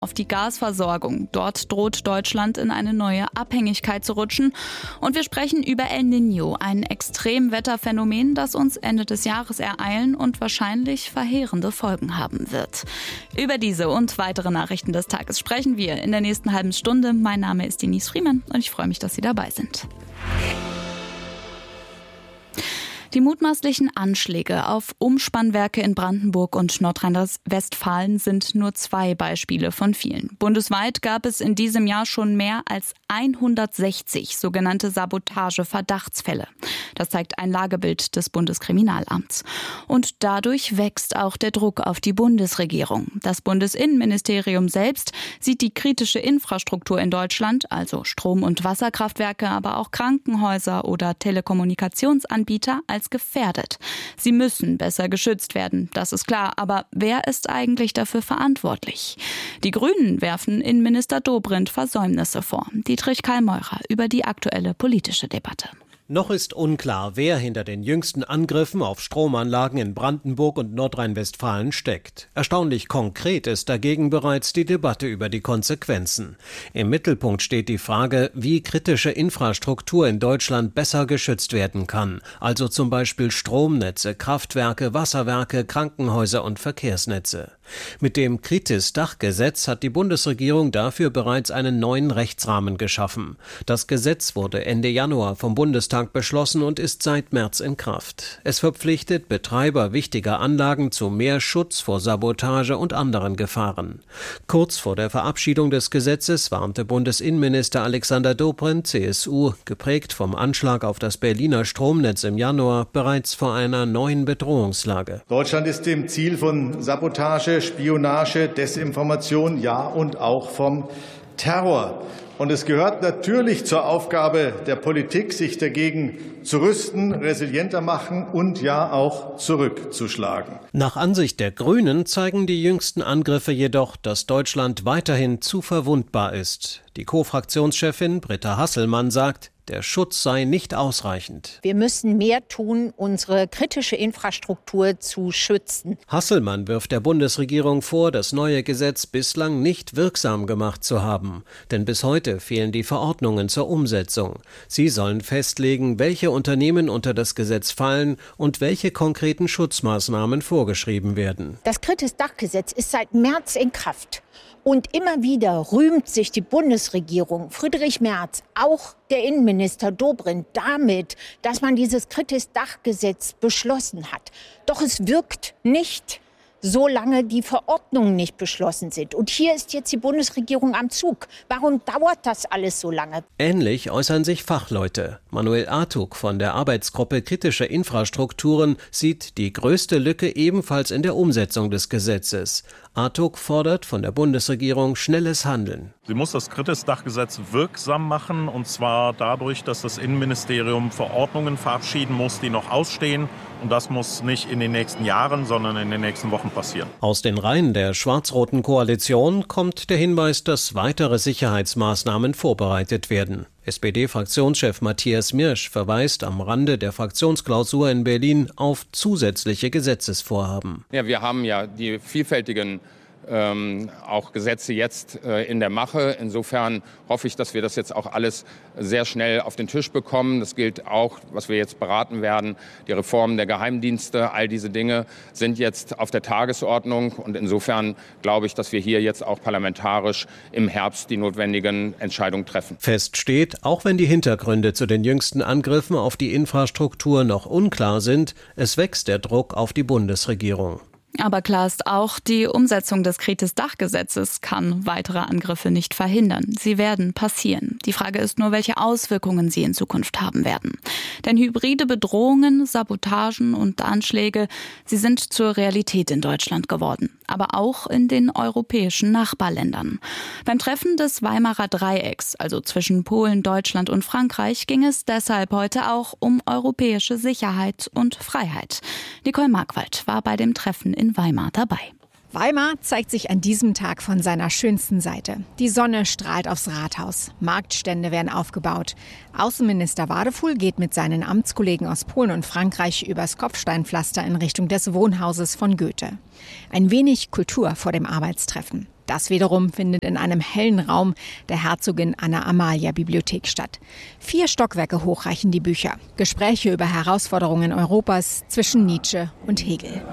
Auf die Gasversorgung. Dort droht Deutschland in eine neue Abhängigkeit zu rutschen. Und wir sprechen über El Niño, ein Extremwetterphänomen, das uns Ende des Jahres ereilen und wahrscheinlich verheerende Folgen haben wird. Über diese und weitere Nachrichten des Tages sprechen wir in der nächsten halben Stunde. Mein Name ist Denise Friemann und ich freue mich, dass Sie dabei sind. Die mutmaßlichen Anschläge auf Umspannwerke in Brandenburg und Nordrhein-Westfalen sind nur 2 Beispiele von vielen. Bundesweit gab es in diesem Jahr schon mehr als 160 sogenannte Sabotage-Verdachtsfälle. Das zeigt ein Lagebild des Bundeskriminalamts. Und dadurch wächst auch der Druck auf die Bundesregierung. Das Bundesinnenministerium selbst sieht die kritische Infrastruktur in Deutschland, also Strom- und Wasserkraftwerke, aber auch Krankenhäuser oder Telekommunikationsanbieter, als gefährdet. Sie müssen besser geschützt werden, das ist klar. Aber wer ist eigentlich dafür verantwortlich? Die Grünen werfen Innenminister Dobrindt Versäumnisse vor. Dietrich Kallmeurer über die aktuelle politische Debatte. Noch ist unklar, wer hinter den jüngsten Angriffen auf Stromanlagen in Brandenburg und Nordrhein-Westfalen steckt. Erstaunlich konkret ist dagegen bereits die Debatte über die Konsequenzen. Im Mittelpunkt steht die Frage, wie kritische Infrastruktur in Deutschland besser geschützt werden kann. Also zum Beispiel Stromnetze, Kraftwerke, Wasserwerke, Krankenhäuser und Verkehrsnetze. Mit dem Kritis-Dach-Gesetz hat die Bundesregierung dafür bereits einen neuen Rechtsrahmen geschaffen. Das Gesetz wurde Ende Januar vom Bundestag beschlossen und ist seit März in Kraft. Es verpflichtet Betreiber wichtiger Anlagen zu mehr Schutz vor Sabotage und anderen Gefahren. Kurz vor der Verabschiedung des Gesetzes warnte Bundesinnenminister Alexander Dobrindt, CSU, geprägt vom Anschlag auf das Berliner Stromnetz im Januar, bereits vor einer neuen Bedrohungslage. Deutschland ist dem Ziel von Sabotage, Spionage, Desinformation, ja und auch vom Terror. Und es gehört natürlich zur Aufgabe der Politik, sich dagegen zu rüsten, resilienter machen und ja auch zurückzuschlagen. Nach Ansicht der Grünen zeigen die jüngsten Angriffe jedoch, dass Deutschland weiterhin zu verwundbar ist. Die Co-Fraktionschefin Britta Hasselmann sagt, der Schutz sei nicht ausreichend. Wir müssen mehr tun, unsere kritische Infrastruktur zu schützen. Hasselmann wirft der Bundesregierung vor, das neue Gesetz bislang nicht wirksam gemacht zu haben. Denn bis heute fehlen die Verordnungen zur Umsetzung. Sie sollen festlegen, welche Unternehmen unter das Gesetz fallen und welche konkreten Schutzmaßnahmen vorgeschrieben werden. Das Kritis-Dach-Gesetz ist seit März in Kraft. Und immer wieder rühmt sich die Bundesregierung, Friedrich Merz, auch der Innenminister Dobrindt, damit, dass man dieses Kritis-Dach-Gesetz beschlossen hat. Doch es wirkt nicht, solange die Verordnungen nicht beschlossen sind. Und hier ist jetzt die Bundesregierung am Zug. Warum dauert das alles so lange? Ähnlich äußern sich Fachleute. Manuel Artuk von der Arbeitsgruppe Kritische Infrastrukturen sieht die größte Lücke ebenfalls in der Umsetzung des Gesetzes. Artuk fordert von der Bundesregierung schnelles Handeln. Sie muss das Kritis-Dach-Gesetz wirksam machen, und zwar dadurch, dass das Innenministerium Verordnungen verabschieden muss, die noch ausstehen. Und das muss nicht in den nächsten Jahren, sondern in den nächsten Wochen passieren. Aus den Reihen der schwarz-roten Koalition kommt der Hinweis, dass weitere Sicherheitsmaßnahmen vorbereitet werden. SPD-Fraktionschef Matthias Mirsch verweist am Rande der Fraktionsklausur in Berlin auf zusätzliche Gesetzesvorhaben. Ja, wir haben ja die vielfältigen auch Gesetze jetzt in der Mache. Insofern hoffe ich, dass wir das jetzt auch alles sehr schnell auf den Tisch bekommen. Das gilt auch, was wir jetzt beraten werden, die Reform der Geheimdienste. All diese Dinge sind jetzt auf der Tagesordnung. Und insofern glaube ich, dass wir hier jetzt auch parlamentarisch im Herbst die notwendigen Entscheidungen treffen. Fest steht, auch wenn die Hintergründe zu den jüngsten Angriffen auf die Infrastruktur noch unklar sind, es wächst der Druck auf die Bundesregierung. Aber klar ist auch, die Umsetzung des Kritis-Dach-Gesetzes kann weitere Angriffe nicht verhindern. Sie werden passieren. Die Frage ist nur, welche Auswirkungen sie in Zukunft haben werden. Denn hybride Bedrohungen, Sabotagen und Anschläge, sie sind zur Realität in Deutschland geworden. Aber auch in den europäischen Nachbarländern. Beim Treffen des Weimarer Dreiecks, also zwischen Polen, Deutschland und Frankreich, ging es deshalb heute auch um europäische Sicherheit und Freiheit. Nicole Markwald war bei dem Treffen in Weimar dabei. Weimar zeigt sich an diesem Tag von seiner schönsten Seite. Die Sonne strahlt aufs Rathaus. Marktstände werden aufgebaut. Außenminister Wadefuhl geht mit seinen Amtskollegen aus Polen und Frankreich übers Kopfsteinpflaster in Richtung des Wohnhauses von Goethe. Ein wenig Kultur vor dem Arbeitstreffen. Das wiederum findet in einem hellen Raum der Herzogin Anna-Amalia-Bibliothek statt. 4 Stockwerke hoch reichen die Bücher. Gespräche über Herausforderungen Europas zwischen Nietzsche und Hegel.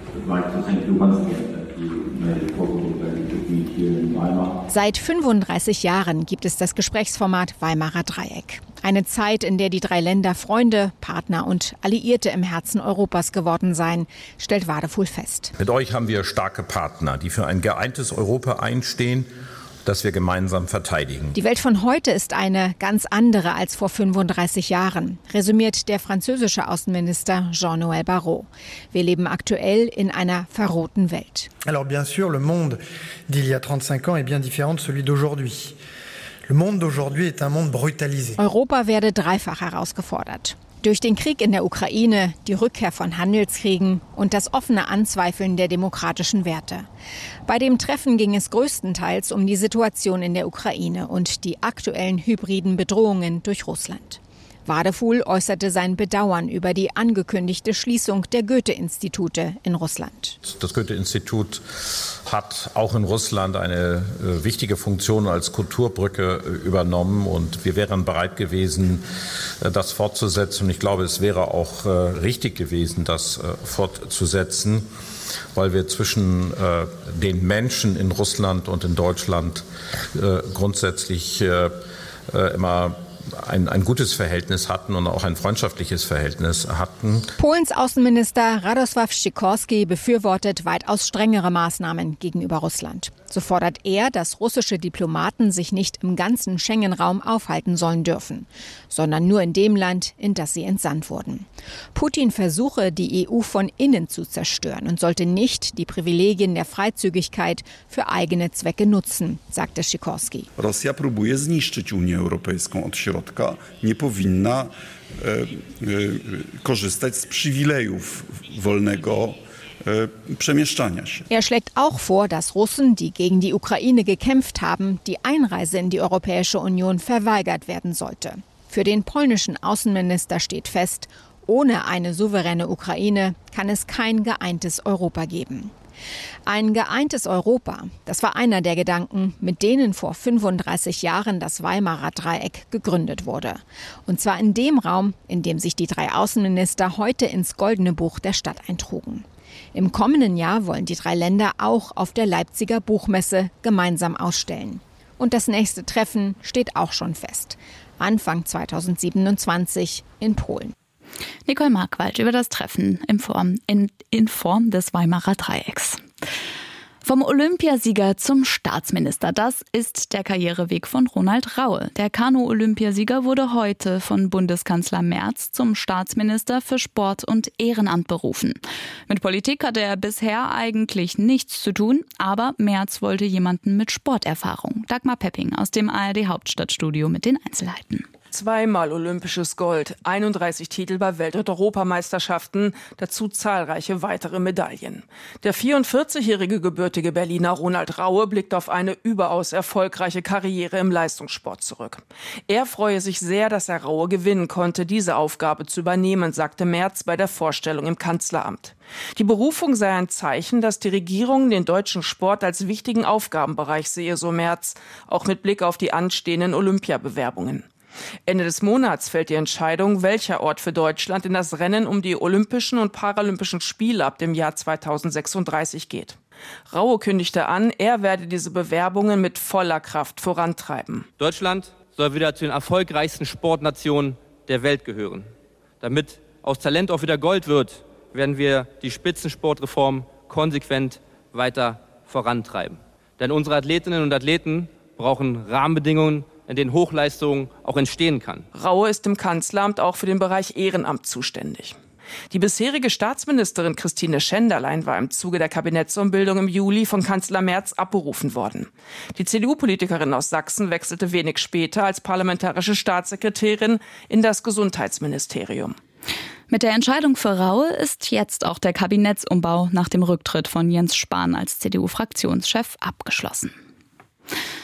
Seit 35 Jahren gibt es das Gesprächsformat Weimarer Dreieck. Eine Zeit, in der die 3 Länder Freunde, Partner und Alliierte im Herzen Europas geworden seien, stellt Wadefuhl fest. Mit euch haben wir starke Partner, die für ein geeintes Europa einstehen, das wir gemeinsam verteidigen. Die Welt von heute ist eine ganz andere als vor 35 Jahren, resümiert der französische Außenminister Jean-Noël Barrot. Wir leben aktuell in einer verrohten Welt. Alors bien sûr, le monde d'il y a 35 ans est bien différent de celui d'aujourd'hui. Le monde d'aujourd'hui est un monde brutalisé. Europa werde dreifach herausgefordert. Durch den Krieg in der Ukraine, die Rückkehr von Handelskriegen und das offene Anzweifeln der demokratischen Werte. Bei dem Treffen ging es größtenteils um die Situation in der Ukraine und die aktuellen hybriden Bedrohungen durch Russland. Wadefuhl äußerte sein Bedauern über die angekündigte Schließung der Goethe-Institute in Russland. Das Goethe-Institut hat auch in Russland eine wichtige Funktion als Kulturbrücke übernommen und wir wären bereit gewesen, das fortzusetzen. Und ich glaube, es wäre auch richtig gewesen, das fortzusetzen, weil wir zwischen den Menschen in Russland und in Deutschland grundsätzlich immer ein gutes Verhältnis hatten und auch ein freundschaftliches Verhältnis hatten. Polens Außenminister Radosław Sikorski befürwortet weitaus strengere Maßnahmen gegenüber Russland. So fordert er, dass russische Diplomaten sich nicht im ganzen Schengen-Raum aufhalten sollen dürfen, sondern nur in dem Land, in das sie entsandt wurden. Putin versuche, die EU von innen zu zerstören und sollte nicht die Privilegien der Freizügigkeit für eigene Zwecke nutzen, sagte Sikorski. Rosja próbuje zniszczyć Unię Europejską od środka, nie powinna korzystać z przywilejów wolnego przemieszczania się. Er schlägt auch vor, dass Russen, die gegen die Ukraine gekämpft haben, die Einreise in die Europäische Union verweigert werden sollte. Für den polnischen Außenminister steht fest, ohne eine souveräne Ukraine kann es kein geeintes Europa geben. Ein geeintes Europa, das war einer der Gedanken, mit denen vor 35 Jahren das Weimarer Dreieck gegründet wurde. Und zwar in dem Raum, in dem sich die 3 Außenminister heute ins Goldene Buch der Stadt eintrugen. Im kommenden Jahr wollen die 3 Länder auch auf der Leipziger Buchmesse gemeinsam ausstellen. Und das nächste Treffen steht auch schon fest. Anfang 2027 in Polen. Nicole Markwald über das Treffen in Form des Weimarer Dreiecks. Vom Olympiasieger zum Staatsminister, das ist der Karriereweg von Ronald Raue. Der Kanu-Olympiasieger wurde heute von Bundeskanzler Merz zum Staatsminister für Sport und Ehrenamt berufen. Mit Politik hatte er bisher eigentlich nichts zu tun, aber Merz wollte jemanden mit Sporterfahrung. Dagmar Pepping aus dem ARD-Hauptstadtstudio mit den Einzelheiten. 2-mal olympisches Gold, 31 Titel bei Welt- und Europameisterschaften, dazu zahlreiche weitere Medaillen. Der 44-jährige gebürtige Berliner Ronald Raue blickt auf eine überaus erfolgreiche Karriere im Leistungssport zurück. Er freue sich sehr, dass er Raue gewinnen konnte, diese Aufgabe zu übernehmen, sagte Merz bei der Vorstellung im Kanzleramt. Die Berufung sei ein Zeichen, dass die Regierung den deutschen Sport als wichtigen Aufgabenbereich sehe, so Merz, auch mit Blick auf die anstehenden Olympiabewerbungen. Ende des Monats fällt die Entscheidung, welcher Ort für Deutschland in das Rennen um die Olympischen und Paralympischen Spiele ab dem Jahr 2036 geht. Raue kündigte an, er werde diese Bewerbungen mit voller Kraft vorantreiben. Deutschland soll wieder zu den erfolgreichsten Sportnationen der Welt gehören. Damit aus Talent auch wieder Gold wird, werden wir die Spitzensportreform konsequent weiter vorantreiben. Denn unsere Athletinnen und Athleten brauchen Rahmenbedingungen, in denen Hochleistung auch entstehen kann. Raue ist im Kanzleramt auch für den Bereich Ehrenamt zuständig. Die bisherige Staatsministerin Christine Schenderlein war im Zuge der Kabinettsumbildung im Juli von Kanzler Merz abberufen worden. Die CDU-Politikerin aus Sachsen wechselte wenig später als parlamentarische Staatssekretärin in das Gesundheitsministerium. Mit der Entscheidung für Raue ist jetzt auch der Kabinettsumbau nach dem Rücktritt von Jens Spahn als CDU-Fraktionschef abgeschlossen.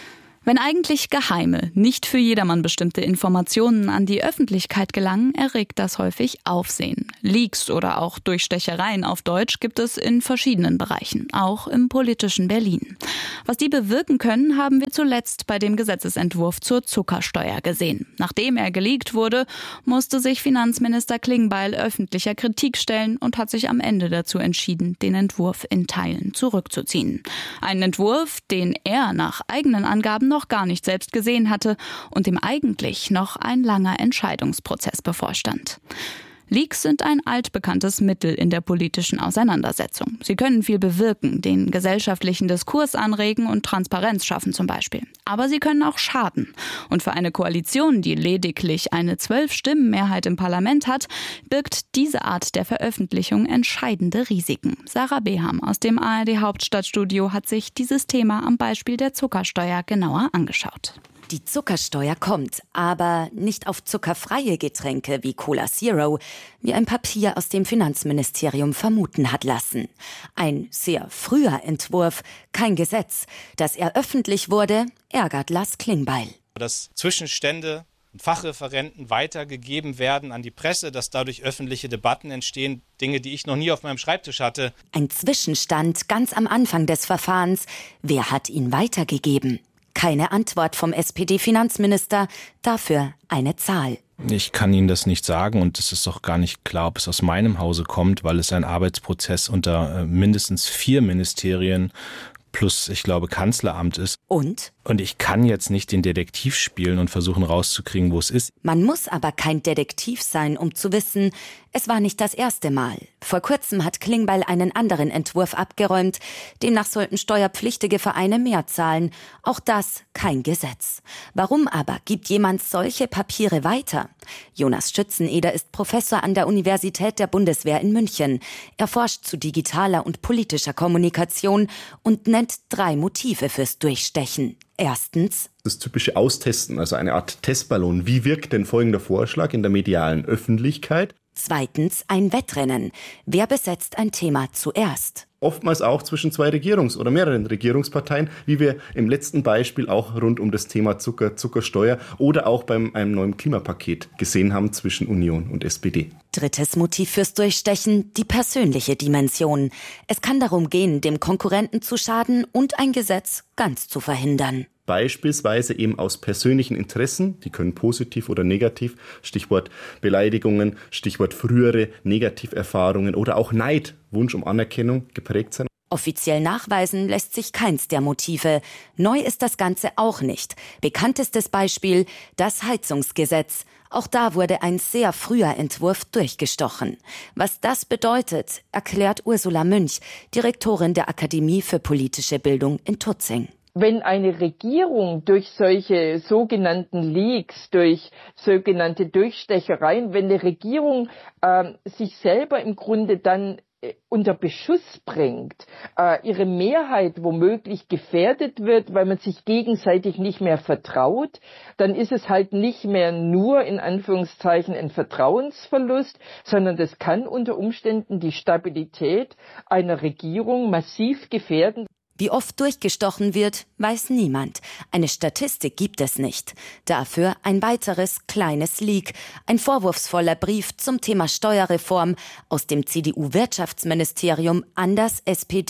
Wenn eigentlich geheime, nicht für jedermann bestimmte Informationen an die Öffentlichkeit gelangen, erregt das häufig Aufsehen. Leaks oder auch Durchstechereien auf Deutsch gibt es in verschiedenen Bereichen, auch im politischen Berlin. Was die bewirken können, haben wir zuletzt bei dem Gesetzesentwurf zur Zuckersteuer gesehen. Nachdem er geleakt wurde, musste sich Finanzminister Klingbeil öffentlicher Kritik stellen und hat sich am Ende dazu entschieden, den Entwurf in Teilen zurückzuziehen. Einen Entwurf, den er nach eigenen Angaben noch gar nicht selbst gesehen hatte und dem eigentlich noch ein langer Entscheidungsprozess bevorstand. Leaks sind ein altbekanntes Mittel in der politischen Auseinandersetzung. Sie können viel bewirken, den gesellschaftlichen Diskurs anregen und Transparenz schaffen zum Beispiel. Aber sie können auch schaden. Und für eine Koalition, die lediglich eine 12-Stimmen-Mehrheit im Parlament hat, birgt diese Art der Veröffentlichung entscheidende Risiken. Sarah Beham aus dem ARD-Hauptstadtstudio hat sich dieses Thema am Beispiel der Zuckersteuer genauer angeschaut. Die Zuckersteuer kommt, aber nicht auf zuckerfreie Getränke wie Cola Zero, wie ein Papier aus dem Finanzministerium vermuten hat lassen. Ein sehr früher Entwurf, kein Gesetz. Dass er öffentlich wurde, ärgert Lars Klingbeil. Dass Zwischenstände und Fachreferenten weitergegeben werden an die Presse, dass dadurch öffentliche Debatten entstehen, Dinge, die ich noch nie auf meinem Schreibtisch hatte. Ein Zwischenstand ganz am Anfang des Verfahrens. Wer hat ihn weitergegeben? Keine Antwort vom SPD-Finanzminister, dafür eine Zahl. Ich kann Ihnen das nicht sagen und es ist auch gar nicht klar, ob es aus meinem Hause kommt, weil es ein Arbeitsprozess unter mindestens 4 Ministerien plus, ich glaube, Kanzleramt ist. Und? Und ich kann jetzt nicht den Detektiv spielen und versuchen rauszukriegen, wo es ist. Man muss aber kein Detektiv sein, um zu wissen, es war nicht das erste Mal. Vor kurzem hat Klingbeil einen anderen Entwurf abgeräumt. Demnach sollten steuerpflichtige Vereine mehr zahlen. Auch das kein Gesetz. Warum aber gibt jemand solche Papiere weiter? Jonas Schützeneder ist Professor an der Universität der Bundeswehr in München. Er forscht zu digitaler und politischer Kommunikation und nennt 3 Motive fürs Durchstechen. Erstens: das typische Austesten, also eine Art Testballon. Wie wirkt denn folgender Vorschlag in der medialen Öffentlichkeit? Zweitens: ein Wettrennen. Wer besetzt ein Thema zuerst? Oftmals auch zwischen 2 oder mehreren Regierungsparteien, wie wir im letzten Beispiel auch rund um das Thema Zuckersteuer oder auch beim einem neuen Klimapaket gesehen haben zwischen Union und SPD. Drittes Motiv fürs Durchstechen: die persönliche Dimension. Es kann darum gehen, dem Konkurrenten zu schaden und ein Gesetz ganz zu verhindern. Beispielsweise eben aus persönlichen Interessen, die können positiv oder negativ, Stichwort Beleidigungen, Stichwort frühere Negativerfahrungen oder auch Neid, Wunsch um Anerkennung geprägt sein. Offiziell nachweisen lässt sich keins der Motive. Neu ist das Ganze auch nicht. Bekanntestes Beispiel: das Heizungsgesetz. Auch da wurde ein sehr früher Entwurf durchgestochen. Was das bedeutet, erklärt Ursula Münch, Direktorin der Akademie für politische Bildung in Tutzing. Wenn eine Regierung durch solche sogenannten Leaks, durch sogenannte Durchstechereien, wenn eine Regierung sich selber im Grunde dann unter Beschuss bringt, ihre Mehrheit womöglich gefährdet wird, weil man sich gegenseitig nicht mehr vertraut, dann ist es halt nicht mehr nur in Anführungszeichen ein Vertrauensverlust, sondern das kann unter Umständen die Stabilität einer Regierung massiv gefährden. Wie oft durchgestochen wird, weiß niemand. Eine Statistik gibt es nicht. Dafür ein weiteres kleines Leak. Ein vorwurfsvoller Brief zum Thema Steuerreform aus dem CDU-Wirtschaftsministerium an das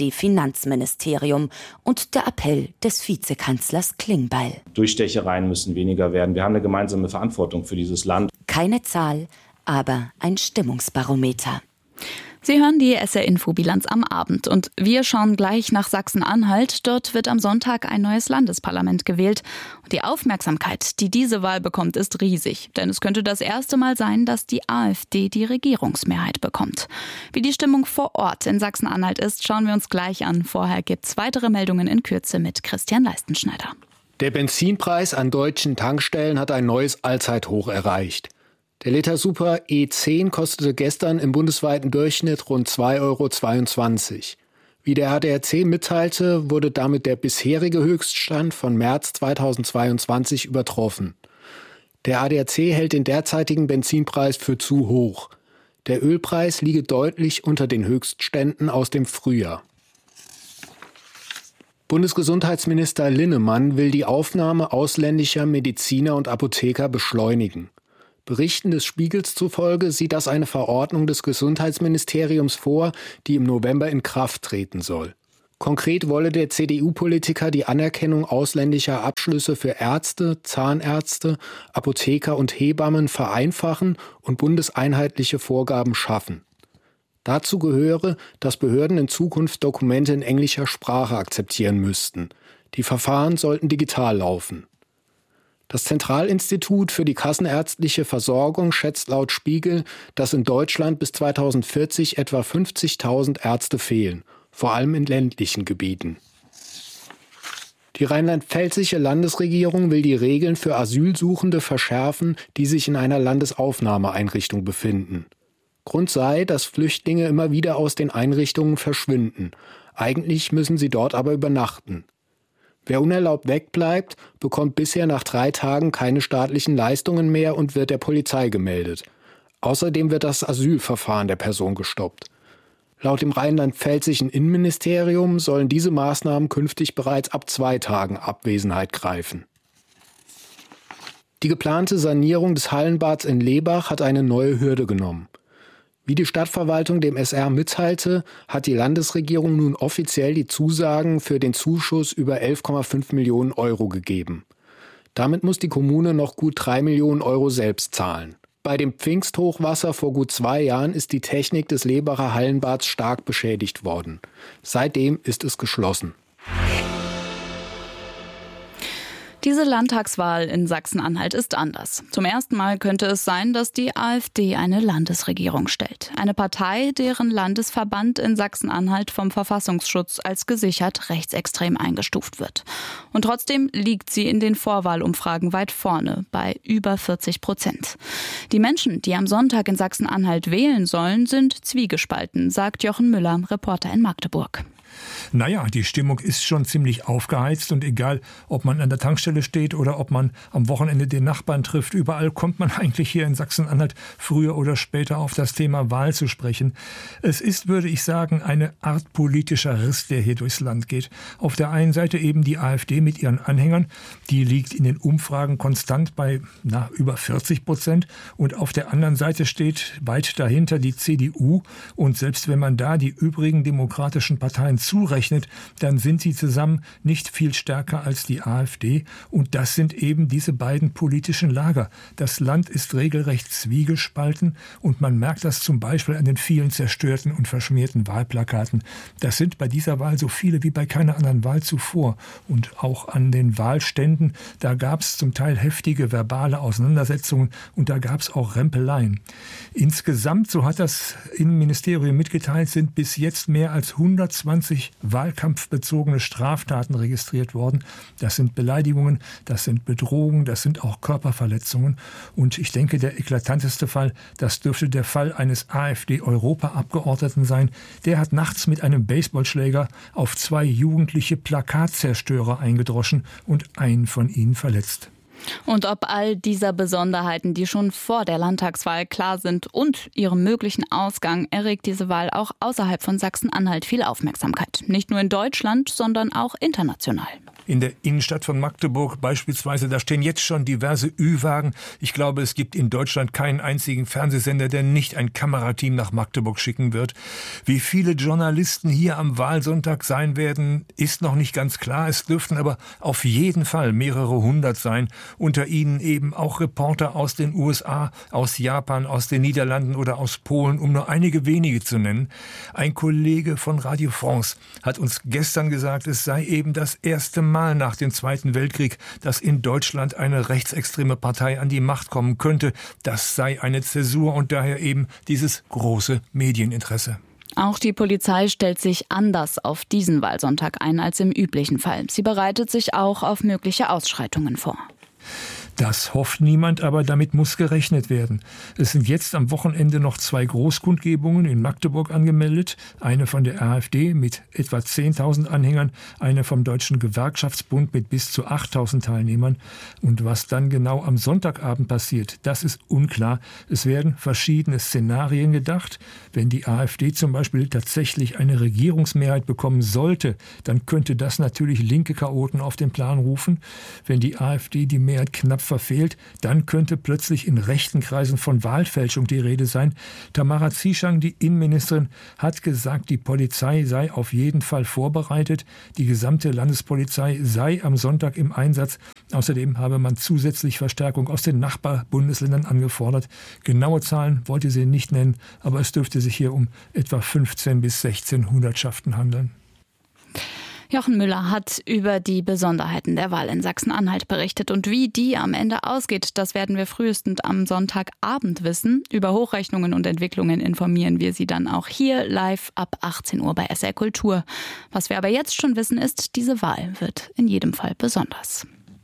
SPD-Finanzministerium. Und der Appell des Vizekanzlers Klingbeil. Durchstechereien müssen weniger werden. Wir haben eine gemeinsame Verantwortung für dieses Land. Keine Zahl, aber ein Stimmungsbarometer. Sie hören die SR-Info-Bilanz am Abend und wir schauen gleich nach Sachsen-Anhalt. Dort wird am Sonntag ein neues Landesparlament gewählt. Und die Aufmerksamkeit, die diese Wahl bekommt, ist riesig. Denn es könnte das erste Mal sein, dass die AfD die Regierungsmehrheit bekommt. Wie die Stimmung vor Ort in Sachsen-Anhalt ist, schauen wir uns gleich an. Vorher gibt's weitere Meldungen in Kürze mit Christian Leistenschneider. Der Benzinpreis an deutschen Tankstellen hat ein neues Allzeithoch erreicht. Der Liter Super E10 kostete gestern im bundesweiten Durchschnitt rund 2,22 €. Wie der ADAC mitteilte, wurde damit der bisherige Höchststand von März 2022 übertroffen. Der ADAC hält den derzeitigen Benzinpreis für zu hoch. Der Ölpreis liege deutlich unter den Höchstständen aus dem Frühjahr. Bundesgesundheitsminister Linnemann will die Aufnahme ausländischer Mediziner und Apotheker beschleunigen. Berichten des Spiegels zufolge sieht das eine Verordnung des Gesundheitsministeriums vor, die im November in Kraft treten soll. Konkret wolle der CDU-Politiker die Anerkennung ausländischer Abschlüsse für Ärzte, Zahnärzte, Apotheker und Hebammen vereinfachen und bundeseinheitliche Vorgaben schaffen. Dazu gehöre, dass Behörden in Zukunft Dokumente in englischer Sprache akzeptieren müssten. Die Verfahren sollten digital laufen. Das Zentralinstitut für die kassenärztliche Versorgung schätzt laut Spiegel, dass in Deutschland bis 2040 etwa 50.000 Ärzte fehlen, vor allem in ländlichen Gebieten. Die rheinland-pfälzische Landesregierung will die Regeln für Asylsuchende verschärfen, die sich in einer Landesaufnahmeeinrichtung befinden. Grund sei, dass Flüchtlinge immer wieder aus den Einrichtungen verschwinden. Eigentlich müssen sie dort aber übernachten. Wer unerlaubt wegbleibt, bekommt bisher nach 3 Tagen keine staatlichen Leistungen mehr und wird der Polizei gemeldet. Außerdem wird das Asylverfahren der Person gestoppt. Laut dem rheinland-pfälzischen Innenministerium sollen diese Maßnahmen künftig bereits ab 2 Tagen Abwesenheit greifen. Die geplante Sanierung des Hallenbads in Lebach hat eine neue Hürde genommen. Wie die Stadtverwaltung dem SR mitteilte, hat die Landesregierung nun offiziell die Zusagen für den Zuschuss über 11,5 Millionen Euro gegeben. Damit muss die Kommune noch gut 3 Millionen Euro selbst zahlen. Bei dem Pfingsthochwasser vor gut 2 Jahren ist die Technik des Lebacher Hallenbads stark beschädigt worden. Seitdem ist es geschlossen. Diese Landtagswahl in Sachsen-Anhalt ist anders. Zum ersten Mal könnte es sein, dass die AfD eine Landesregierung stellt. Eine Partei, deren Landesverband in Sachsen-Anhalt vom Verfassungsschutz als gesichert rechtsextrem eingestuft wird. Und trotzdem liegt sie in den Vorwahlumfragen weit vorne, bei über 40%. Die Menschen, die am Sonntag in Sachsen-Anhalt wählen sollen, sind zwiegespalten, sagt Jochen Müller, Reporter in Magdeburg. Naja, die Stimmung ist schon ziemlich aufgeheizt und egal, ob man an der Tankstelle steht oder ob man am Wochenende den Nachbarn trifft, überall kommt man eigentlich hier in Sachsen-Anhalt früher oder später auf das Thema Wahl zu sprechen. Es ist, würde ich sagen, eine Art politischer Riss, der hier durchs Land geht. Auf der einen Seite eben die AfD mit ihren Anhängern, die liegt in den Umfragen konstant bei über 40%, und auf der anderen Seite steht weit dahinter die CDU, und selbst wenn man da die übrigen demokratischen Parteien zurechnet, dann sind sie zusammen nicht viel stärker als die AfD. Und das sind eben diese beiden politischen Lager. Das Land ist regelrecht zwiegespalten, und man merkt das zum Beispiel an den vielen zerstörten und verschmierten Wahlplakaten. Das sind bei dieser Wahl so viele wie bei keiner anderen Wahl zuvor. Und auch an den Wahlständen, da gab es zum Teil heftige verbale Auseinandersetzungen, und da gab es auch Rempeleien. Insgesamt, so hat das Innenministerium mitgeteilt, sind bis jetzt mehr als 120 wahlkampfbezogene Straftaten registriert worden. Das sind Beleidigungen, das sind Bedrohungen, das sind auch Körperverletzungen. Und ich denke, der eklatanteste Fall, das dürfte der Fall eines AfD-Europaabgeordneten sein. Der hat nachts mit einem Baseballschläger auf 2 jugendliche Plakatzerstörer eingedroschen und einen von ihnen verletzt. Und ob all dieser Besonderheiten, die schon vor der Landtagswahl klar sind, und ihrem möglichen Ausgang, erregt diese Wahl auch außerhalb von Sachsen-Anhalt viel Aufmerksamkeit. Nicht nur in Deutschland, sondern auch international. In der Innenstadt von Magdeburg beispielsweise, da stehen jetzt schon diverse Ü-Wagen. Ich glaube, es gibt in Deutschland keinen einzigen Fernsehsender, der nicht ein Kamerateam nach Magdeburg schicken wird. Wie viele Journalisten hier am Wahlsonntag sein werden, ist noch nicht ganz klar. Es dürften aber auf jeden Fall mehrere 100 sein. Unter ihnen eben auch Reporter aus den USA, aus Japan, aus den Niederlanden oder aus Polen, um nur einige wenige zu nennen. Ein Kollege von Radio France hat uns gestern gesagt, es sei eben das erste Mal nach dem Zweiten Weltkrieg, dass in Deutschland eine rechtsextreme Partei an die Macht kommen könnte. Das sei eine Zäsur und daher eben dieses große Medieninteresse. Auch die Polizei stellt sich anders auf diesen Wahlsonntag ein als im üblichen Fall. Sie bereitet sich auch auf mögliche Ausschreitungen vor. Das hofft niemand, aber damit muss gerechnet werden. Es sind jetzt am Wochenende noch 2 Großkundgebungen in Magdeburg angemeldet. Eine von der AfD mit etwa 10.000 Anhängern, eine vom Deutschen Gewerkschaftsbund mit bis zu 8.000 Teilnehmern. Und was dann genau am Sonntagabend passiert, das ist unklar. Es werden verschiedene Szenarien gedacht. Wenn die AfD zum Beispiel tatsächlich eine Regierungsmehrheit bekommen sollte, dann könnte das natürlich linke Chaoten auf den Plan rufen. Wenn die AfD die Mehrheit knapp verfehlt, dann könnte plötzlich in rechten Kreisen von Wahlfälschung die Rede sein. Tamara Zieschang, die Innenministerin, hat gesagt, die Polizei sei auf jeden Fall vorbereitet. Die gesamte Landespolizei sei am Sonntag im Einsatz. Außerdem habe man zusätzlich Verstärkung aus den Nachbarbundesländern angefordert. Genaue Zahlen wollte sie nicht nennen, aber es dürfte sich hier um etwa 15 bis 16 Hundertschaften handeln. Jochen Müller hat über die Besonderheiten der Wahl in Sachsen-Anhalt berichtet. Und wie die am Ende ausgeht, das werden wir frühestens am Sonntagabend wissen. Über Hochrechnungen und Entwicklungen informieren wir Sie dann auch hier live ab 18 Uhr bei SR Kultur. Was wir aber jetzt schon wissen ist, diese Wahl wird in jedem Fall besonders.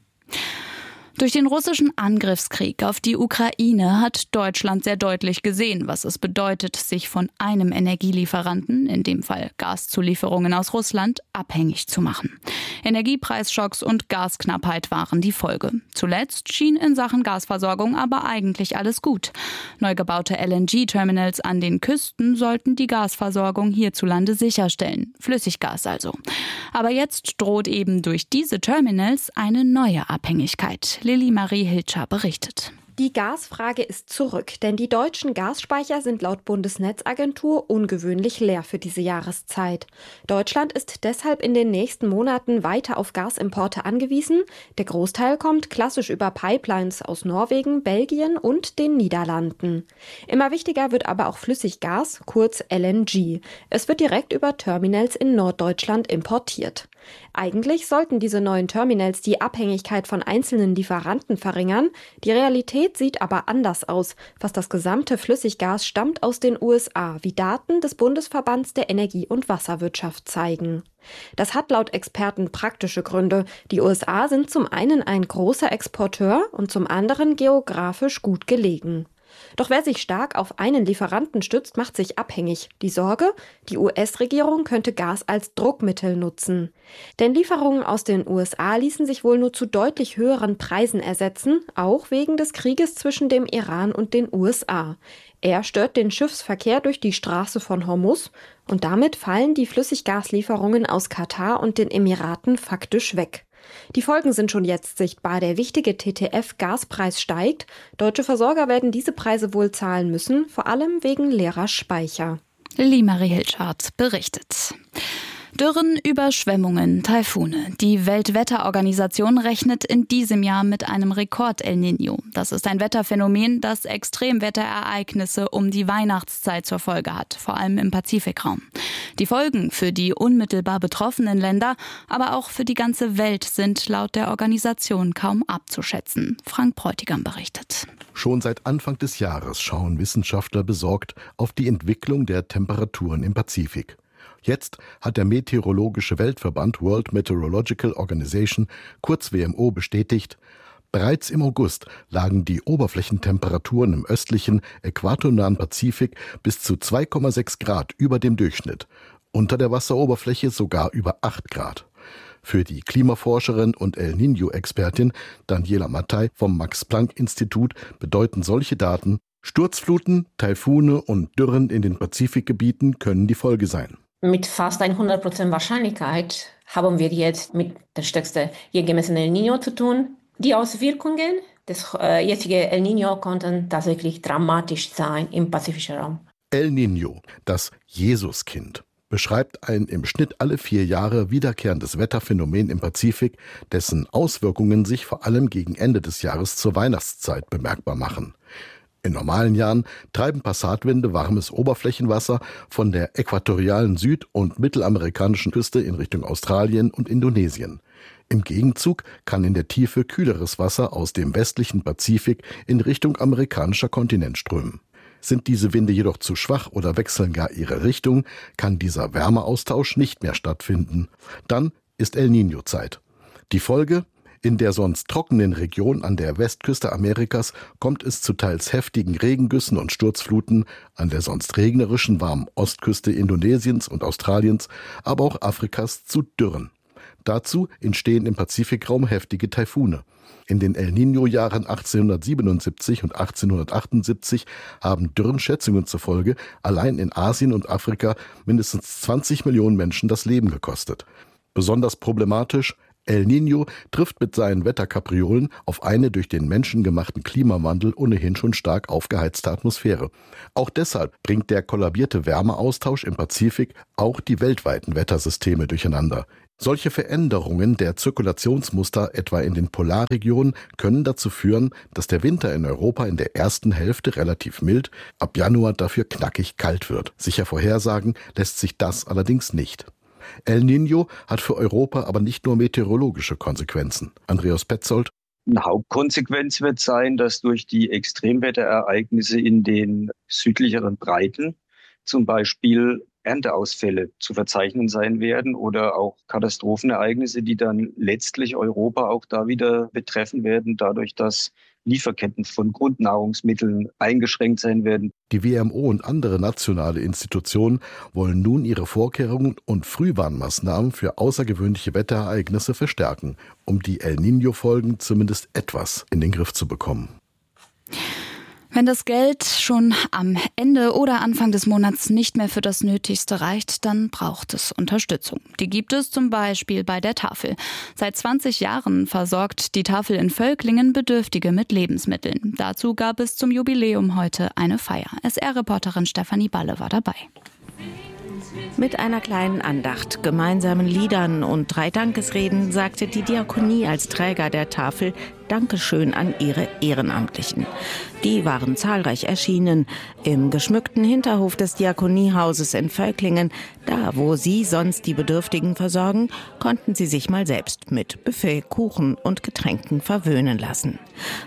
Durch den russischen Angriffskrieg auf die Ukraine hat Deutschland sehr deutlich gesehen, was es bedeutet, sich von einem Energielieferanten, in dem Fall Gaszulieferungen aus Russland, abhängig zu machen. Energiepreisschocks und Gasknappheit waren die Folge. Zuletzt schien in Sachen Gasversorgung aber eigentlich alles gut. Neu gebaute LNG-Terminals an den Küsten sollten die Gasversorgung hierzulande sicherstellen. Flüssiggas also. Aber jetzt droht eben durch diese Terminals eine neue Abhängigkeit. Lilly Marie Hilscher berichtet. Die Gasfrage ist zurück, denn die deutschen Gasspeicher sind laut Bundesnetzagentur ungewöhnlich leer für diese Jahreszeit. Deutschland ist deshalb in den nächsten Monaten weiter auf Gasimporte angewiesen. Der Großteil kommt klassisch über Pipelines aus Norwegen, Belgien und den Niederlanden. Immer wichtiger wird aber auch Flüssiggas, kurz LNG. Es wird direkt über Terminals in Norddeutschland importiert. Eigentlich sollten diese neuen Terminals die Abhängigkeit von einzelnen Lieferanten verringern. Die Realität sieht aber anders aus. Fast das gesamte Flüssiggas stammt aus den USA, wie Daten des Bundesverbands der Energie- und Wasserwirtschaft zeigen. Das hat laut Experten praktische Gründe. Die USA sind zum einen ein großer Exporteur und zum anderen geografisch gut gelegen. Doch wer sich stark auf einen Lieferanten stützt, macht sich abhängig. Die Sorge? Die US-Regierung könnte Gas als Druckmittel nutzen. Denn Lieferungen aus den USA ließen sich wohl nur zu deutlich höheren Preisen ersetzen, auch wegen des Krieges zwischen dem Iran und den USA. Er stört den Schiffsverkehr durch die Straße von Hormuz und damit fallen die Flüssiggaslieferungen aus Katar und den Emiraten faktisch weg. Die Folgen sind schon jetzt sichtbar. Der wichtige TTF-Gaspreis steigt. Deutsche Versorger werden diese Preise wohl zahlen müssen, vor allem wegen leerer Speicher. Lilly Marie Hilscher berichtet. Dürren, Überschwemmungen, Taifune. Die Weltwetterorganisation rechnet in diesem Jahr mit einem Rekord-El Niño. Das ist ein Wetterphänomen, das Extremwetterereignisse um die Weihnachtszeit zur Folge hat, vor allem im Pazifikraum. Die Folgen für die unmittelbar betroffenen Länder, aber auch für die ganze Welt sind laut der Organisation kaum abzuschätzen. Frank Bräutigam berichtet. Schon seit Anfang des Jahres schauen Wissenschaftler besorgt auf die Entwicklung der Temperaturen im Pazifik. Jetzt hat der Meteorologische Weltverband World Meteorological Organization, kurz WMO, bestätigt, bereits im August lagen die Oberflächentemperaturen im östlichen, äquatornahen Pazifik bis zu 2,6 Grad über dem Durchschnitt, unter der Wasseroberfläche sogar über 8 Grad. Für die Klimaforscherin und El Niño-Expertin Daniela Mattei vom Max-Planck-Institut bedeuten solche Daten, Sturzfluten, Taifune und Dürren in den Pazifikgebieten können die Folge sein. Mit fast 100% Wahrscheinlichkeit haben wir jetzt mit der stärksten je gemessenen El Niño zu tun. Die Auswirkungen des jetzigen El Niño konnten tatsächlich dramatisch sein im pazifischen Raum. El Niño, das Jesuskind, beschreibt ein im Schnitt alle 4 Jahre wiederkehrendes Wetterphänomen im Pazifik, dessen Auswirkungen sich vor allem gegen Ende des Jahres zur Weihnachtszeit bemerkbar machen. In normalen Jahren treiben Passatwinde warmes Oberflächenwasser von der äquatorialen Süd- und mittelamerikanischen Küste in Richtung Australien und Indonesien. Im Gegenzug kann in der Tiefe kühleres Wasser aus dem westlichen Pazifik in Richtung amerikanischer Kontinent strömen. Sind diese Winde jedoch zu schwach oder wechseln gar ihre Richtung, kann dieser Wärmeaustausch nicht mehr stattfinden. Dann ist El Niño-Zeit. Die Folge? In der sonst trockenen Region an der Westküste Amerikas kommt es zu teils heftigen Regengüssen und Sturzfluten, an der sonst regnerischen warmen Ostküste Indonesiens und Australiens, aber auch Afrikas zu Dürren. Dazu entstehen im Pazifikraum heftige Taifune. In den El Niño-Jahren 1877 und 1878 haben Dürren Schätzungen zufolge allein in Asien und Afrika mindestens 20 Millionen Menschen das Leben gekostet. Besonders problematisch: El Niño trifft mit seinen Wetterkapriolen auf eine durch den menschengemachten Klimawandel ohnehin schon stark aufgeheizte Atmosphäre. Auch deshalb bringt der kollabierte Wärmeaustausch im Pazifik auch die weltweiten Wettersysteme durcheinander. Solche Veränderungen der Zirkulationsmuster etwa in den Polarregionen können dazu führen, dass der Winter in Europa in der ersten Hälfte relativ mild, ab Januar dafür knackig kalt wird. Sicher vorhersagen lässt sich das allerdings nicht. El Niño hat für Europa aber nicht nur meteorologische Konsequenzen. Andreas Petzold: Eine Hauptkonsequenz wird sein, dass durch die Extremwetterereignisse in den südlicheren Breiten zum Beispiel Ernteausfälle zu verzeichnen sein werden oder auch Katastrophenereignisse, die dann letztlich Europa auch da wieder betreffen werden, dadurch, dass Lieferketten von Grundnahrungsmitteln eingeschränkt sein werden. Die WMO und andere nationale Institutionen wollen nun ihre Vorkehrungen und Frühwarnmaßnahmen für außergewöhnliche Wetterereignisse verstärken, um die El Niño-Folgen zumindest etwas in den Griff zu bekommen. Wenn das Geld schon am Ende oder Anfang des Monats nicht mehr für das Nötigste reicht, dann braucht es Unterstützung. Die gibt es zum Beispiel bei der Tafel. Seit 20 Jahren versorgt die Tafel in Völklingen Bedürftige mit Lebensmitteln. Dazu gab es zum Jubiläum heute eine Feier. SR-Reporterin Stefanie Balle war dabei. Mit einer kleinen Andacht, gemeinsamen Liedern und 3 Dankesreden sagte die Diakonie als Träger der Tafel Dankeschön an ihre Ehrenamtlichen. Die waren zahlreich erschienen im geschmückten Hinterhof des Diakoniehauses in Völklingen. Da, wo sie sonst die Bedürftigen versorgen, konnten sie sich mal selbst mit Buffet, Kuchen und Getränken verwöhnen lassen.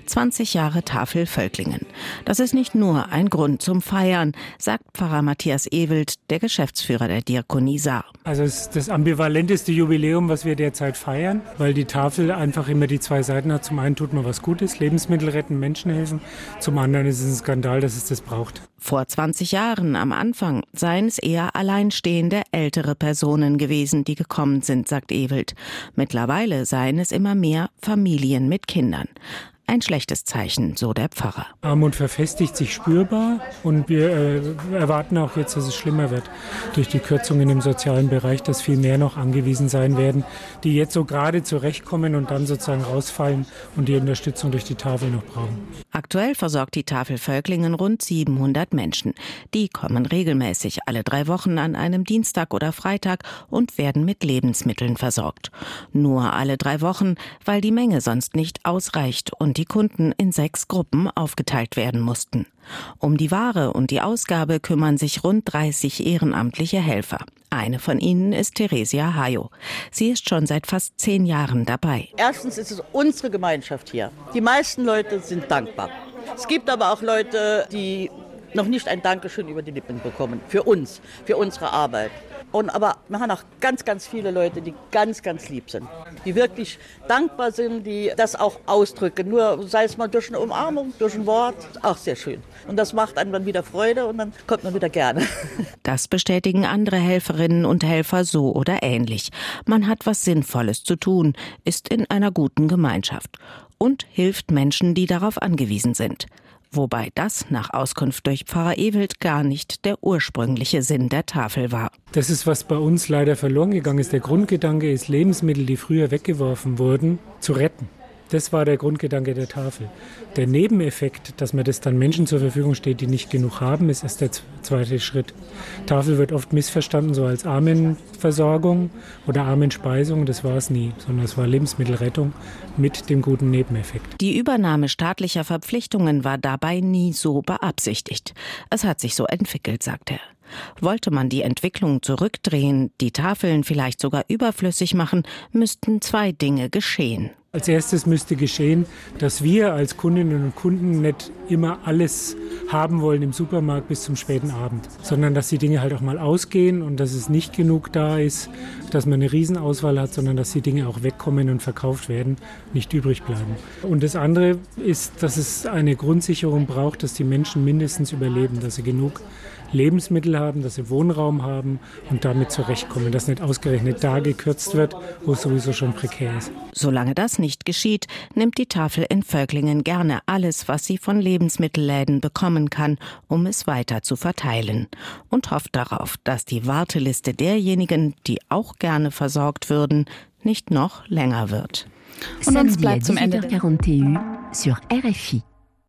20 Jahre Tafel Völklingen. Das ist nicht nur ein Grund zum Feiern, sagt Pfarrer Matthias Ewelt, der Geschäftsführer der Diakonie Saar. Also es ist das ambivalenteste Jubiläum, was wir derzeit feiern, weil die Tafel einfach immer die 2 Seiten hat. Zum einen tut man was Gutes, Lebensmittel retten, Menschen helfen. Zum anderen ist es ein Skandal, dass es das braucht. Vor 20 Jahren am Anfang seien es eher alleinstehende ältere Personen gewesen, die gekommen sind, sagt Ewelt. Mittlerweile seien es immer mehr Familien mit Kindern. Ein schlechtes Zeichen, so der Pfarrer. Armut verfestigt sich spürbar und wir erwarten auch jetzt, dass es schlimmer wird durch die Kürzungen im sozialen Bereich, dass viel mehr noch angewiesen sein werden, die jetzt so gerade zurechtkommen und dann sozusagen rausfallen und die Unterstützung durch die Tafel noch brauchen. Aktuell versorgt die Tafel Völklingen rund 700 Menschen. Die kommen regelmäßig alle 3 Wochen an einem Dienstag oder Freitag und werden mit Lebensmitteln versorgt. Nur alle 3 Wochen, weil die Menge sonst nicht ausreicht und die Kunden in 6 Gruppen aufgeteilt werden mussten. Um die Ware und die Ausgabe kümmern sich rund 30 ehrenamtliche Helfer. Eine von ihnen ist Theresia Hayo. Sie ist schon seit fast 10 Jahren dabei. Erstens ist es unsere Gemeinschaft hier. Die meisten Leute sind dankbar. Es gibt aber auch Leute, die noch nicht ein Dankeschön über die Lippen bekommen. Für uns, für unsere Arbeit. Aber wir haben auch ganz, ganz viele Leute, die ganz, ganz lieb sind. Die wirklich dankbar sind, die das auch ausdrücken. Nur sei es mal durch eine Umarmung, durch ein Wort, auch sehr schön. Und das macht einem dann wieder Freude und dann kommt man wieder gerne. Das bestätigen andere Helferinnen und Helfer so oder ähnlich. Man hat was Sinnvolles zu tun, ist in einer guten Gemeinschaft und hilft Menschen, die darauf angewiesen sind. Wobei das nach Auskunft durch Pfarrer Ewelt gar nicht der ursprüngliche Sinn der Tafel war. Das ist, was bei uns leider verloren gegangen ist. Der Grundgedanke ist, Lebensmittel, die früher weggeworfen wurden, zu retten. Das war der Grundgedanke der Tafel. Der Nebeneffekt, dass mir das dann Menschen zur Verfügung steht, die nicht genug haben, ist erst der zweite Schritt. Tafel wird oft missverstanden so als Armenversorgung oder Armenspeisung. Das war es nie, sondern es war Lebensmittelrettung mit dem guten Nebeneffekt. Die Übernahme staatlicher Verpflichtungen war dabei nie so beabsichtigt. Es hat sich so entwickelt, sagt er. Wollte man die Entwicklung zurückdrehen, die Tafeln vielleicht sogar überflüssig machen, müssten 2 Dinge geschehen. Als erstes müsste geschehen, dass wir als Kundinnen und Kunden nicht immer alles haben wollen im Supermarkt bis zum späten Abend, sondern dass die Dinge halt auch mal ausgehen und dass es nicht genug da ist dass man eine Riesenauswahl hat, sondern dass die Dinge auch wegkommen und verkauft werden, nicht übrig bleiben. Und das andere ist, dass es eine Grundsicherung braucht, dass die Menschen mindestens überleben, dass sie genug Lebensmittel haben, dass sie Wohnraum haben und damit zurechtkommen, dass nicht ausgerechnet da gekürzt wird, wo es sowieso schon prekär ist. Solange das nicht geschieht, nimmt die Tafel in Völklingen gerne alles, was sie von Lebensmittelläden bekommen kann, um es weiter zu verteilen. Und hofft darauf, dass die Warteliste derjenigen, die auch gerne versorgt würden, nicht noch länger wird. Und uns bleibt zum Ende sur RFI.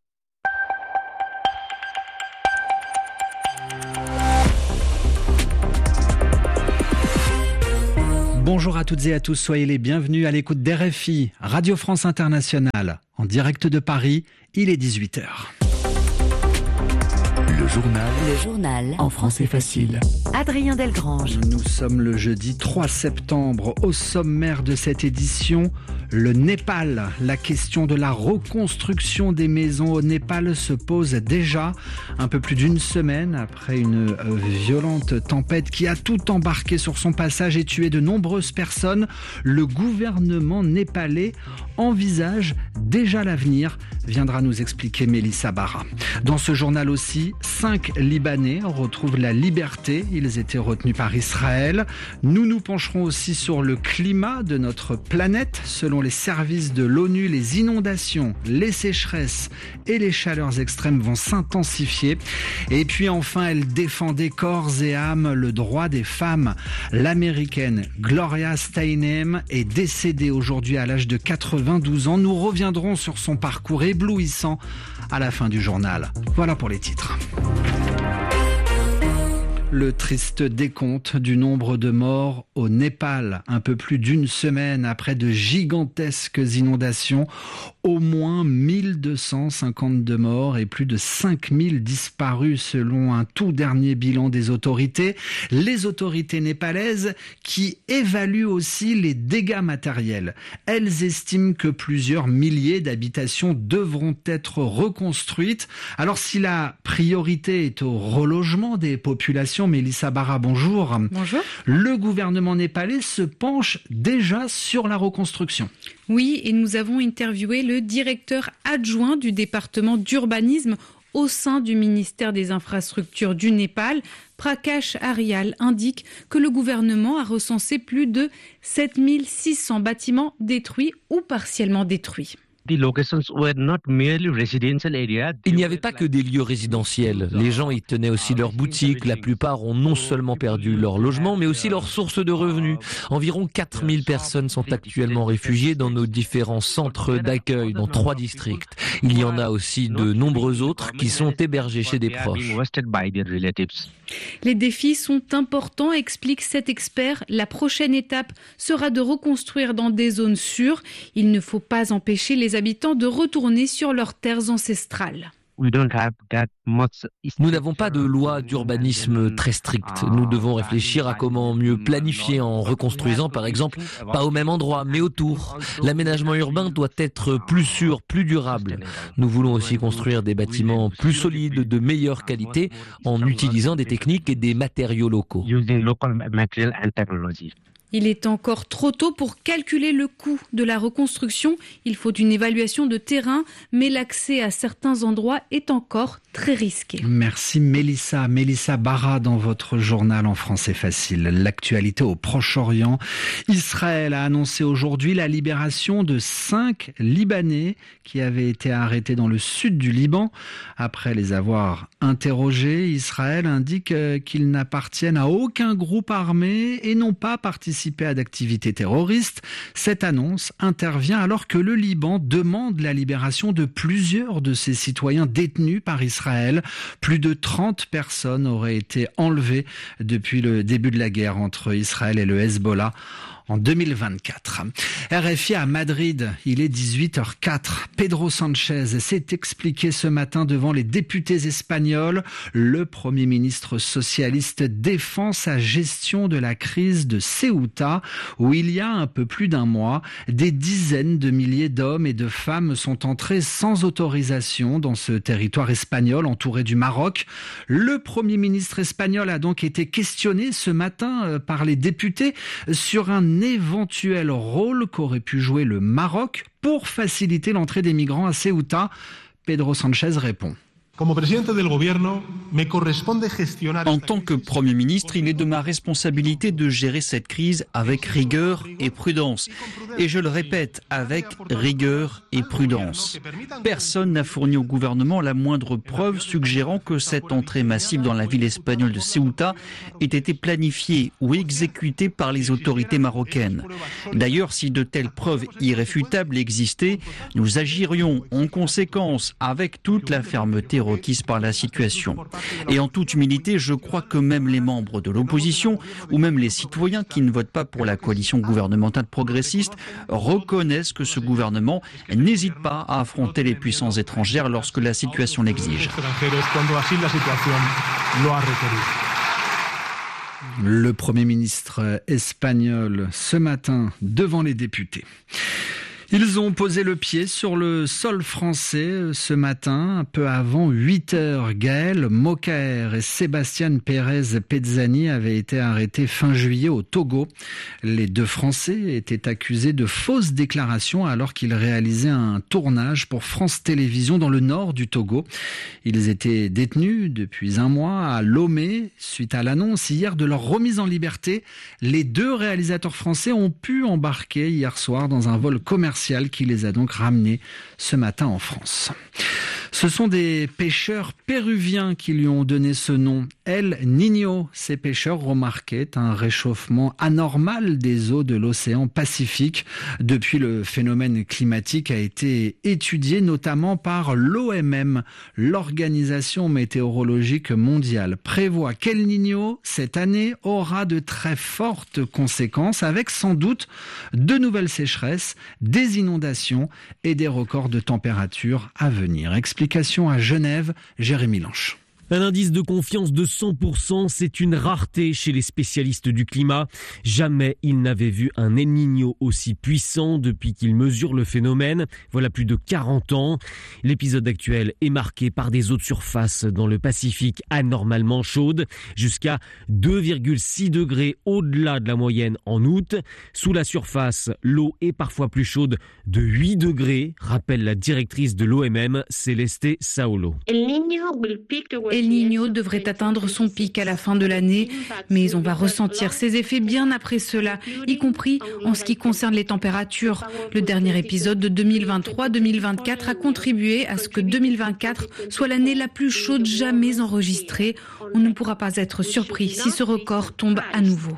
Bonjour à toutes et à tous, soyez les bienvenus à l'écoute d'RFI, Radio France Internationale. En direct de Paris, il est 18h. Le journal en français facile. Adrien Delgrange. Nous sommes le jeudi 3 septembre. Au sommaire de cette édition, le Népal. La question de la reconstruction des maisons au Népal se pose déjà un peu plus d'une semaine après une violente tempête qui a tout embarqué sur son passage et tué de nombreuses personnes. Le gouvernement népalais envisage déjà l'avenir, viendra nous expliquer Mélissa Barra. Dans ce journal aussi, 5 Libanais retrouvent la liberté. Ils étaient retenus par Israël. Nous nous pencherons aussi sur le climat de notre planète. Selon les services de l'ONU, les inondations, les sécheresses et les chaleurs extrêmes vont s'intensifier. Et puis enfin, elle défendait corps et âme le droit des femmes. L'américaine Gloria Steinem est décédée aujourd'hui à l'âge de 92 ans. Nous reviendrons sur son parcours éblouissant à la fin du journal. Voilà pour les titres. Le triste décompte du nombre de morts au Népal, un peu plus d'une semaine après de gigantesques inondations. Au moins 1252 morts et plus de 5000 disparus selon un tout dernier bilan des autorités. Les autorités népalaises qui évaluent aussi les dégâts matériels. Elles estiment que plusieurs milliers d'habitations devront être reconstruites. Alors si la priorité est au relogement des populations, Mélissa Barra, bonjour. Bonjour. Le gouvernement népalais se penche déjà sur la reconstruction. Oui, et nous avons interviewé le directeur adjoint du département d'urbanisme au sein du ministère des Infrastructures du Népal. Prakash Aryal indique que le gouvernement a recensé plus de 7600 bâtiments détruits ou partiellement détruits. Il n'y avait pas que des lieux résidentiels. Les gens y tenaient aussi leurs boutiques. La plupart ont non seulement perdu leur logement, mais aussi leur source de revenus. Environ 4000 personnes sont actuellement réfugiées dans nos différents centres d'accueil dans 3 districts. Il y en a aussi de nombreux autres qui sont hébergés chez des proches. Les défis sont importants, explique cet expert. La prochaine étape sera de reconstruire dans des zones sûres. Il ne faut pas empêcher les habitants de retourner sur leurs terres ancestrales. Nous n'avons pas de loi d'urbanisme très stricte. Nous devons réfléchir à comment mieux planifier en reconstruisant, par exemple, pas au même endroit, mais autour. L'aménagement urbain doit être plus sûr, plus durable. Nous voulons aussi construire des bâtiments plus solides, de meilleure qualité, en utilisant des techniques et des matériaux locaux. Il est encore trop tôt pour calculer le coût de la reconstruction. Il faut une évaluation de terrain, mais l'accès à certains endroits est encore très risqué. Merci Mélissa. Mélissa Barra dans votre journal en français facile. L'actualité au Proche-Orient. Israël a annoncé aujourd'hui la libération de 5 Libanais qui avaient été arrêtés dans le sud du Liban. Après les avoir interrogés, Israël indique qu'ils n'appartiennent à aucun groupe armé et n'ont pas participé à d'activités terroristes. Cette annonce intervient alors que le Liban demande la libération de plusieurs de ses citoyens détenus par Israël. Plus de 30 personnes auraient été enlevées depuis le début de la guerre entre Israël et le Hezbollah. en 2024. RFI à Madrid, il est 18h04. Pedro Sánchez s'est expliqué ce matin devant les députés espagnols. Le Premier ministre socialiste défend sa gestion de la crise de Ceuta, où il y a un peu plus d'un mois, des dizaines de milliers d'hommes et de femmes sont entrés sans autorisation dans ce territoire espagnol entouré du Maroc. Le Premier ministre espagnol a donc été questionné ce matin par les députés sur un éventuel rôle qu'aurait pu jouer le Maroc pour faciliter l'entrée des migrants à Ceuta. Pedro Sánchez répond. En tant que Premier ministre, il est de ma responsabilité de gérer cette crise avec rigueur et prudence. Et je le répète, avec rigueur et prudence. Personne n'a fourni au gouvernement la moindre preuve suggérant que cette entrée massive dans la ville espagnole de Ceuta ait été planifiée ou exécutée par les autorités marocaines. D'ailleurs, si de telles preuves irréfutables existaient, nous agirions en conséquence avec toute la fermeté requise par la situation. Et en toute humilité, je crois que même les membres de l'opposition ou même les citoyens qui ne votent pas pour la coalition gouvernementale progressiste reconnaissent que ce gouvernement n'hésite pas à affronter les puissances étrangères lorsque la situation l'exige. Le Premier ministre espagnol ce matin devant les députés. Ils ont posé le pied sur le sol français ce matin, un peu avant 8h. Gaël Mokaer et Sébastien Pérez Pezzani avaient été arrêtés fin juillet au Togo. Les deux Français étaient accusés de fausses déclarations alors qu'ils réalisaient un tournage pour France Télévisions dans le nord du Togo. Ils étaient détenus depuis un mois à Lomé suite à l'annonce hier de leur remise en liberté. Les deux réalisateurs français ont pu embarquer hier soir dans un vol commercial qui les a donc ramenés ce matin en France. Ce sont des pêcheurs péruviens qui lui ont donné ce nom, El Niño. Ces pêcheurs remarquaient un réchauffement anormal des eaux de l'océan Pacifique. Depuis, le phénomène climatique a été étudié notamment par l'OMM. L'Organisation météorologique mondiale prévoit qu'El Niño, cette année, aura de très fortes conséquences avec sans doute de nouvelles sécheresses, des inondations et des records de température à venir. Explication à Genève, Jérémy Lanche. Un indice de confiance de 100%, c'est une rareté chez les spécialistes du climat. Jamais ils n'avaient vu un El Niño aussi puissant depuis qu'ils mesurent le phénomène. Voilà plus de 40 ans. L'épisode actuel est marqué par des eaux de surface dans le Pacifique anormalement chaudes, jusqu'à 2,6 degrés au-delà de la moyenne en août. Sous la surface, l'eau est parfois plus chaude de 8 degrés, rappelle la directrice de l'OMM, Celeste Saulo. El Niño devrait atteindre son pic à la fin de l'année, mais on va ressentir ses effets bien après cela, y compris en ce qui concerne les températures. Le dernier épisode de 2023-2024 a contribué à ce que 2024 soit l'année la plus chaude jamais enregistrée. On ne pourra pas être surpris si ce record tombe à nouveau.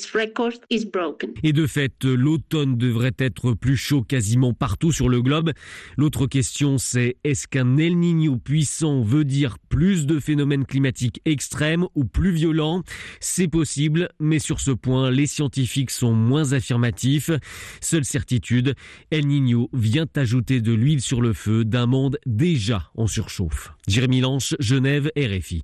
Et de fait, l'automne devrait être plus chaud quasiment partout sur le globe. L'autre question, c'est est-ce qu'un El Niño puissant veut dire plus de phénomènes climatiques extrêmes ou plus violents? C'est possible, mais sur ce point, les scientifiques sont moins affirmatifs. Seule certitude, El Niño vient ajouter de l'huile sur le feu d'un monde déjà en surchauffe. Jérémy Lanche, Genève, RFI.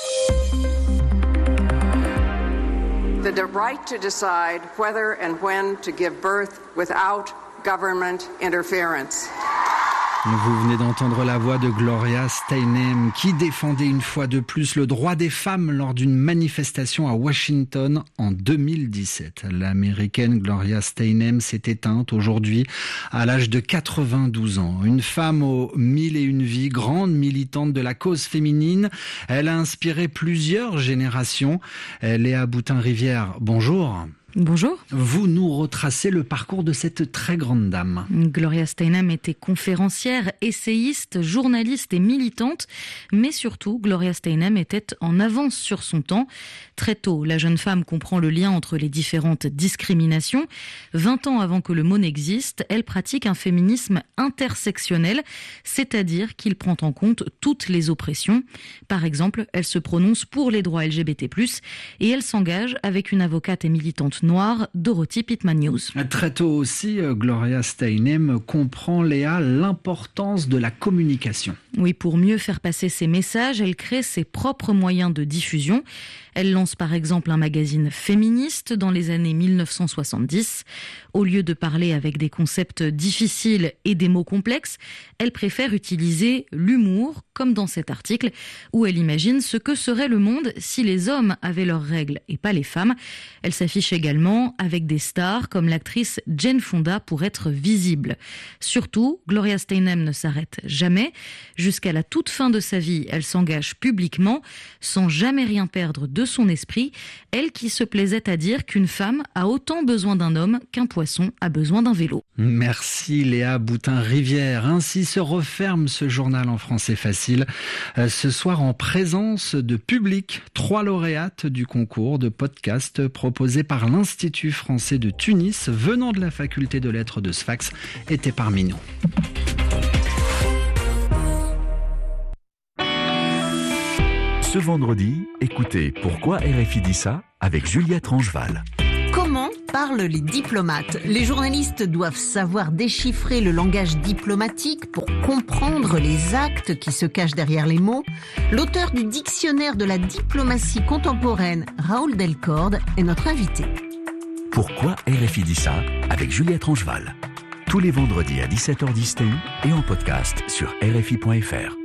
The right to decide whether and when to give birth without government interference. Vous venez d'entendre la voix de Gloria Steinem qui défendait une fois de plus le droit des femmes lors d'une manifestation à Washington en 2017. L'américaine Gloria Steinem s'est éteinte aujourd'hui à l'âge de 92 ans. Une femme aux 1001 vies, grande militante de la cause féminine. Elle a inspiré plusieurs générations. Léa Boutin-Rivière, bonjour. Bonjour. Vous nous retracez le parcours de cette très grande dame. Gloria Steinem était conférencière, essayiste, journaliste et militante, mais surtout, Gloria Steinem était en avance sur son temps. Très tôt, la jeune femme comprend le lien entre les différentes discriminations. 20 ans avant que le mot n'existe, elle pratique un féminisme intersectionnel, c'est-à-dire qu'il prend en compte toutes les oppressions. Par exemple, elle se prononce pour les droits LGBT+, et elle s'engage avec une avocate et militante L'œuf noir, Dorothy Pitman-News. Très tôt aussi, Gloria Steinem comprend, Léa, l'importance de la communication. Oui, pour mieux faire passer ses messages, elle crée ses propres moyens de diffusion. Elle lance par exemple un magazine féministe dans les années 1970. Au lieu de parler avec des concepts difficiles et des mots complexes, elle préfère utiliser l'humour, comme dans cet article, où elle imagine ce que serait le monde si les hommes avaient leurs règles et pas les femmes. Elle s'affiche également avec des stars comme l'actrice Jane Fonda pour être visible. Surtout, Gloria Steinem ne s'arrête jamais. Jusqu'à la toute fin de sa vie, elle s'engage publiquement, sans jamais rien perdre de son esprit. Elle qui se plaisait à dire qu'une femme a autant besoin d'un homme qu'un poisson a besoin d'un vélo. Merci Léa Boutin-Rivière. Ainsi se referme ce journal en français facile. Ce soir en présence de public, 3 lauréates du concours de podcast proposé par l'Institut français de Tunis, venant de la faculté de lettres de Sfax, étaient parmi nous. Ce vendredi, écoutez Pourquoi RFI dit ça avec Juliette Rangeval. Comment parlent les diplomates ? Les journalistes doivent savoir déchiffrer le langage diplomatique pour comprendre les actes qui se cachent derrière les mots. L'auteur du dictionnaire de la diplomatie contemporaine, Raoul Delcorde, est notre invité. Pourquoi RFI dit ça avec Juliette Rangeval. Tous les vendredis à 17h10 TU et en podcast sur RFI.fr.